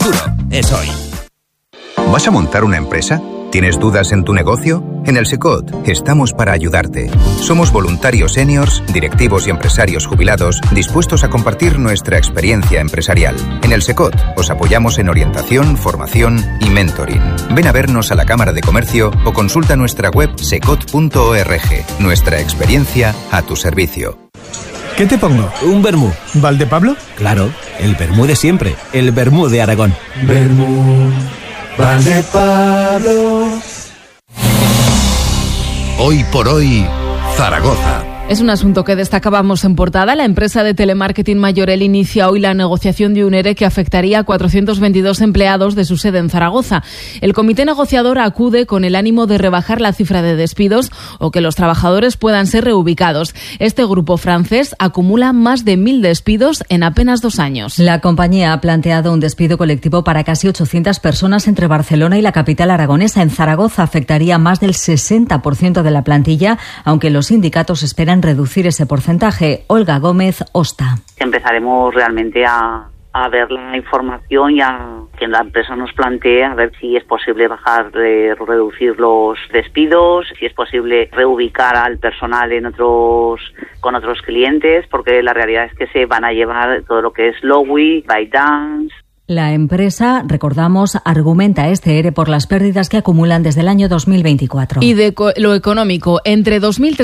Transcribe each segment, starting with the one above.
Duro es hoy. ¿Vas a montar una empresa? ¿Tienes dudas en tu negocio? En el SECOT estamos para ayudarte. Somos voluntarios seniors, directivos y empresarios jubilados dispuestos a compartir nuestra experiencia empresarial. En el SECOT os apoyamos en orientación, formación y mentoring. Ven a vernos a la Cámara de Comercio o consulta nuestra web secot.org. Nuestra experiencia a tu servicio. ¿Qué te pongo? Un vermú. ¿Valdepablo? Claro, el vermú de siempre. El vermú de Aragón. Vermú, Valdepablo. Hoy por hoy, Zaragoza. Es un asunto que destacábamos en portada. La empresa de telemarketing Mayorel inicia hoy la negociación de un ERE que afectaría a 422 empleados de su sede en Zaragoza. El comité negociador acude con el ánimo de rebajar la cifra de despidos o que los trabajadores puedan ser reubicados. Este grupo francés acumula más de 1.000 despidos en apenas 2 años. La compañía ha planteado un despido colectivo para casi 800 personas entre Barcelona y la capital aragonesa. En Zaragoza afectaría más del 60% de la plantilla, aunque los sindicatos esperan reducir ese porcentaje. Olga Gómez, Osta. Empezaremos realmente a ver la información y a que la empresa nos plantee a ver si es posible reducir los despidos, si es posible reubicar al personal con otros clientes, porque la realidad es que se van a llevar todo lo que es Lowy, ByteDance. La empresa, recordamos, argumenta este ERE por las pérdidas que acumulan desde el año 2024. Y de lo económico, entre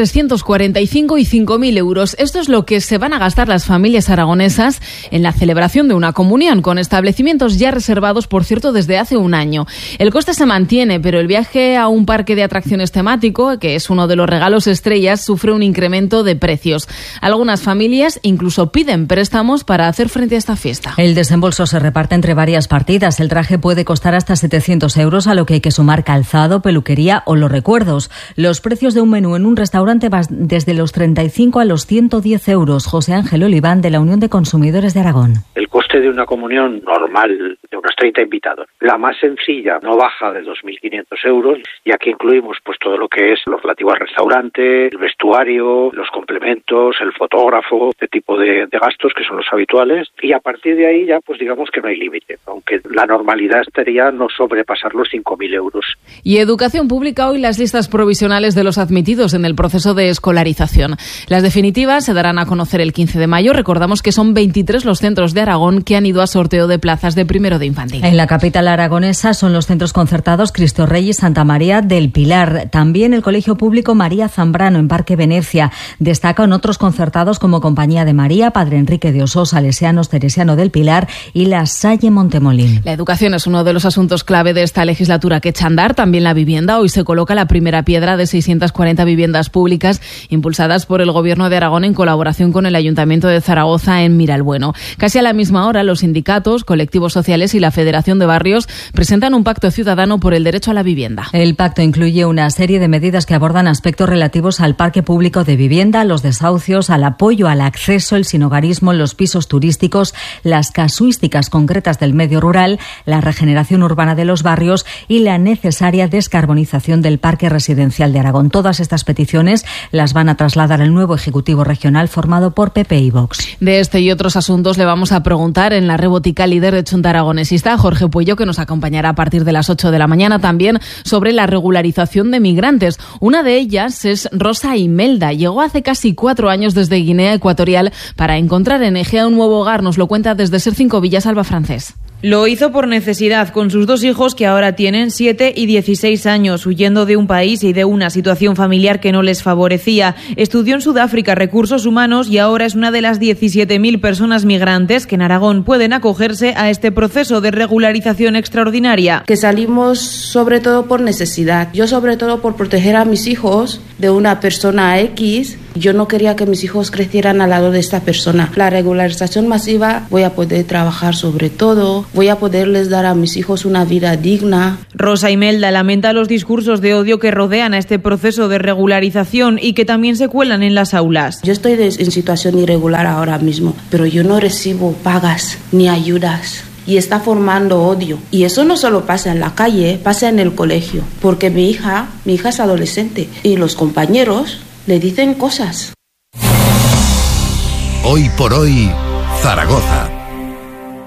2.345 y 5.000 euros. Esto es lo que se van a gastar las familias aragonesas en la celebración de una comunión, con establecimientos ya reservados, por cierto, desde hace un año. El coste se mantiene, pero el viaje a un parque de atracciones temático, que es uno de los regalos estrellas, sufre un incremento de precios. Algunas familias incluso piden préstamos para hacer frente a esta fiesta. El desembolso se reparte entre varias partidas. El traje puede costar hasta 700 euros, a lo que hay que sumar calzado, peluquería o los recuerdos. Los precios de un menú en un restaurante van desde los 35 a los 110 euros. José Ángel Oliván, de la Unión de Consumidores de Aragón. El coste de una comunión normal de unos 30 invitados, la más sencilla, no baja de 2.500 euros, y aquí incluimos pues todo lo que es lo relativo al restaurante, el vestuario, los complementos, el fotógrafo, este tipo de gastos que son los habituales, y a partir de ahí ya pues digamos que no hay límite, aunque la normalidad estaría no sobrepasar los 5.000 euros. Y Educación publica hoy las listas provisionales de los admitidos en el proceso de escolarización. Las definitivas se darán a conocer el 15 de mayo. Recordamos que son 23 los centros de Aragón que han ido a sorteo de plazas de primero de infantil. En la capital aragonesa son los centros concertados Cristo Rey y Santa María del Pilar. También el Colegio Público María Zambrano en Parque Venecia. Destacan otros concertados como Compañía de María, Padre Enrique de Osós, Salesianos, Teresiano del Pilar y la Salle Montemolín. La educación es uno de los asuntos clave de esta legislatura que echa a andar. También la vivienda. Hoy se coloca la primera piedra de 640 viviendas públicas impulsadas por el Gobierno de Aragón en colaboración con el Ayuntamiento de Zaragoza en Miralbueno. Casi a la misma hora, los sindicatos, colectivos sociales y la Federación de Barrios presentan un pacto ciudadano por el derecho a la vivienda. El pacto incluye una serie de medidas que abordan aspectos relativos al parque público de vivienda, los desahucios, al apoyo al acceso, el sinhogarismo, los pisos turísticos, las casuísticas concretas del medio rural, la regeneración urbana de los barrios y la necesaria descarbonización del parque residencial de Aragón. Todas estas peticiones las van a trasladar al nuevo Ejecutivo Regional formado por PP y Vox. De este y otros asuntos le vamos a preguntar en la Rebotica líder de Chunta Aragonesista, Jorge Puello, que nos acompañará a partir de las 8 de la mañana, también sobre la regularización de migrantes. Una de ellas es Rosa Imelda. Llegó hace casi 4 años desde Guinea Ecuatorial para encontrar en Egea un nuevo hogar. Nos lo cuenta desde Ser 5 Villas, Alba Francés. Lo hizo por necesidad, con sus 2 hijos que ahora tienen 7 y 16 años, huyendo de un país y de una situación familiar que no les favorecía. Estudió en Sudáfrica Recursos Humanos y ahora es una de las 17.000 personas migrantes que en Aragón pueden acogerse a este proceso de regularización extraordinaria. Que salimos sobre todo por necesidad. Yo sobre todo por proteger a mis hijos de una persona X. Yo no quería que mis hijos crecieran al lado de esta persona. La regularización masiva, voy a poder trabajar sobre todo, voy a poderles dar a mis hijos una vida digna. Rosa Imelda lamenta los discursos de odio que rodean a este proceso de regularización y que también se cuelan en las aulas. Yo estoy en situación irregular ahora mismo, pero yo no recibo pagas ni ayudas. Y está formando odio. Y eso no solo pasa en la calle, pasa en el colegio. Porque mi hija es adolescente y los compañeros le dicen cosas. Hoy por hoy, Zaragoza.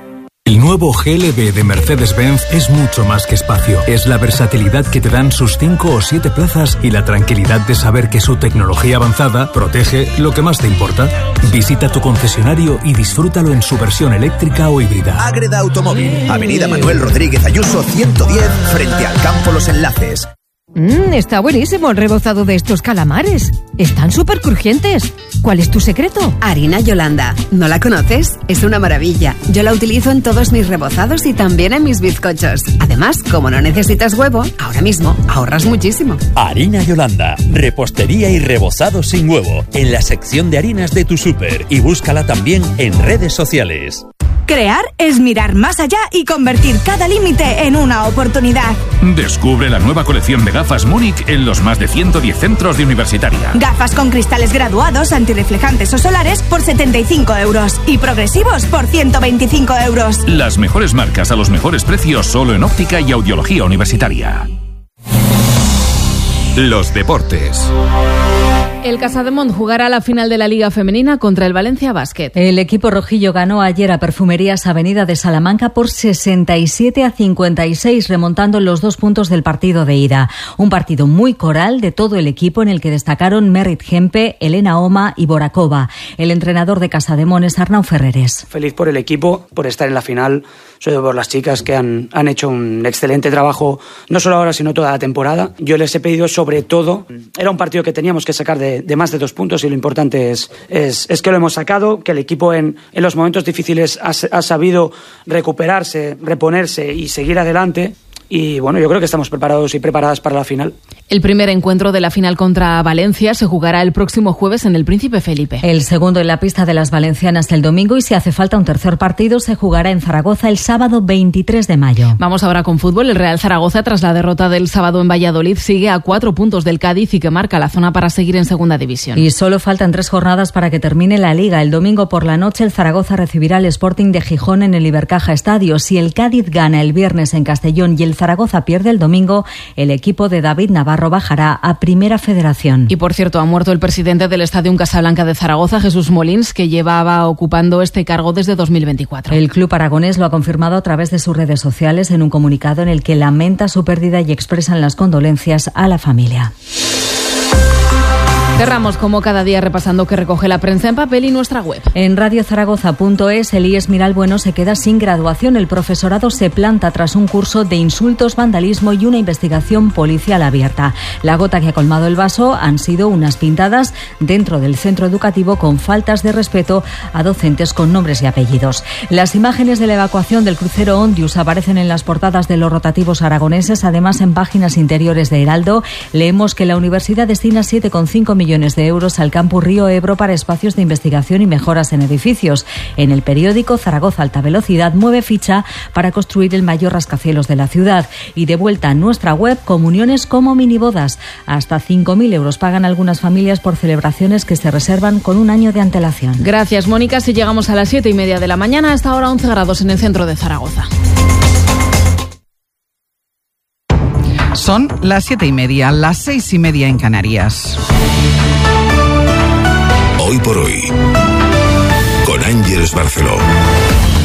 El nuevo GLB de Mercedes-Benz es mucho más que espacio. Es la versatilidad que te dan sus 5 o 7 plazas y la tranquilidad de saber que su tecnología avanzada protege lo que más te importa. Visita tu concesionario y disfrútalo en su versión eléctrica o híbrida. Ágreda Automóvil, Avenida Manuel Rodríguez Ayuso 110, frente al Campo Los Enlaces. Está buenísimo el rebozado de estos calamares. Están súper crujientes. ¿Cuál es tu secreto? Harina Yolanda. ¿No la conoces? Es una maravilla. Yo la utilizo en todos mis rebozados y también en mis bizcochos. Además, como no necesitas huevo, ahora mismo ahorras muchísimo. Harina Yolanda. Repostería y rebozado sin huevo. En la sección de harinas de tu súper. Y búscala también en redes sociales. Crear es mirar más allá y convertir cada límite en una oportunidad. Descubre la nueva colección de gafas Múnich en los más de 110 centros de Universitaria. Gafas con cristales graduados, antirreflejantes o solares por 75 euros y progresivos por 125 euros. Las mejores marcas a los mejores precios solo en óptica y audiología universitaria. Los deportes. El Casademont jugará la final de la Liga Femenina contra el Valencia Basket. El equipo rojillo ganó ayer a Perfumerías Avenida de Salamanca por 67-56, remontando los 2 puntos del partido de ida. Un partido muy coral de todo el equipo en el que destacaron Merritt Gempe, Elena Oma y Borakova. El entrenador de Casademont es Arnau Ferreres. Feliz por el equipo, por estar en la final, sobre todo por las chicas que han hecho un excelente trabajo, no solo ahora sino toda la temporada. Yo les he pedido sobre todo, era un partido que teníamos que sacar de más de 2 puntos y lo importante es que lo hemos sacado, que el equipo en los momentos difíciles ha sabido recuperarse, reponerse y seguir adelante. Y bueno, yo creo que estamos preparados y preparadas para la final. El primer encuentro de la final contra Valencia se jugará el próximo jueves en el Príncipe Felipe. El segundo en la pista de las valencianas el domingo y si hace falta un tercer partido se jugará en Zaragoza el sábado 23 de mayo. Vamos ahora con fútbol. El Real Zaragoza, tras la derrota del sábado en Valladolid, sigue a 4 puntos del Cádiz y que marca la zona para seguir en segunda división. Y solo faltan 3 jornadas para que termine la Liga. El domingo por la noche el Zaragoza recibirá al Sporting de Gijón en el Ibercaja Estadio. Si el Cádiz gana el viernes en Castellón y el Zaragoza pierde el domingo, el equipo de David Navarro bajará a Primera Federación. Y por cierto, ha muerto el presidente del Estadio Casablanca de Zaragoza, Jesús Molins, que llevaba ocupando este cargo desde 2024. El club aragonés lo ha confirmado a través de sus redes sociales en un comunicado en el que lamenta su pérdida y expresan las condolencias a la familia. Cerramos como cada día repasando qué recoge la prensa en papel y nuestra web. En radiozaragoza.es, el IES Miralbueno se queda sin graduación. El profesorado se planta tras un curso de insultos, vandalismo y una investigación policial abierta. La gota que ha colmado el vaso han sido unas pintadas dentro del centro educativo con faltas de respeto a docentes con nombres y apellidos. Las imágenes de la evacuación del crucero Ondius aparecen en las portadas de los rotativos aragoneses. Además, en páginas interiores de Heraldo leemos que la universidad destina 7,5 millones de euros al campus Río Ebro para espacios de investigación y mejoras en edificios. En el periódico Zaragoza Alta Velocidad mueve ficha para construir el mayor rascacielos de la ciudad. Y de vuelta a nuestra web, comuniones como minibodas. Hasta 5.000 euros pagan algunas familias por celebraciones que se reservan con un año de antelación. Gracias, Mónica. Si llegamos a las 7:30 de la mañana, hasta ahora 11 grados en el centro de Zaragoza. Son las 7:30, las 6:30 en Canarias. Hoy por hoy, con Ángeles Barceló.